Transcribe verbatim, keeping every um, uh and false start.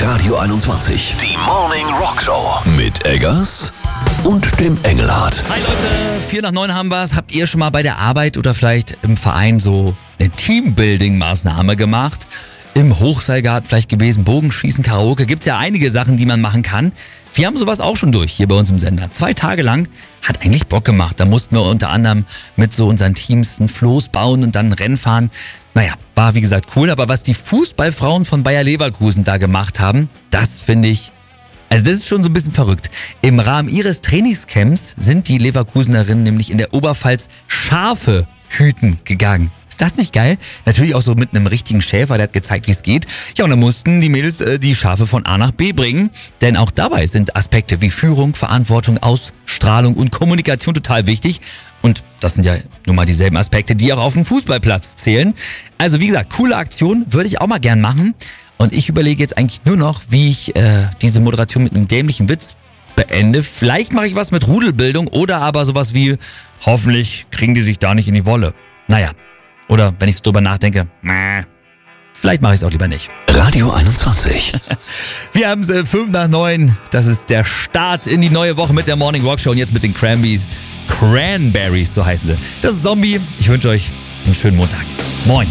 Radio einundzwanzig. Die Morning Rock Show. Mit Eggers und dem Engelhardt. Hi Leute, vier nach neun haben wir's. Habt ihr schon mal bei der Arbeit oder vielleicht im Verein so eine Teambuilding-Maßnahme gemacht? Im Hochseilgarten vielleicht gewesen, Bogenschießen, Karaoke. Gibt's ja einige Sachen, die man machen kann. Wir haben sowas auch schon durch hier bei uns im Sender. Zwei Tage lang hat eigentlich Bock gemacht. Da mussten wir unter anderem mit so unseren Teams ein Floß bauen und dann ein Rennen fahren. Naja, war wie gesagt cool. Aber was die Fußballfrauen von Bayer Leverkusen da gemacht haben, das finde ich... Also das ist schon so ein bisschen verrückt. Im Rahmen ihres Trainingscamps sind die Leverkusenerinnen nämlich in der Oberpfalz Schafe hüten gegangen. Ist das nicht geil? Natürlich auch so mit einem richtigen Schäfer, der hat gezeigt, wie es geht. Ja, und dann mussten die Mädels äh, die Schafe von A nach B bringen. Denn auch dabei sind Aspekte wie Führung, Verantwortung, Ausstrahlung und Kommunikation total wichtig. Und das sind ja nun mal dieselben Aspekte, die auch auf dem Fußballplatz zählen. Also wie gesagt, coole Aktion, würde ich auch mal gern machen. Und ich überlege jetzt eigentlich nur noch, wie ich äh, diese Moderation mit einem dämlichen Witz beende. Vielleicht mache ich was mit Rudelbildung oder aber sowas wie, hoffentlich kriegen die sich da nicht in die Wolle. Naja. Oder wenn ich so drüber nachdenke, mäh, vielleicht mache ich es auch lieber nicht. Radio einundzwanzig. Wir haben es äh, fünf nach neun. Das ist der Start in die neue Woche mit der Morning Rock Show und jetzt mit den Cranberries. Cranberries, so heißen sie. Das ist Zombie. Ich wünsche euch einen schönen Montag. Moin.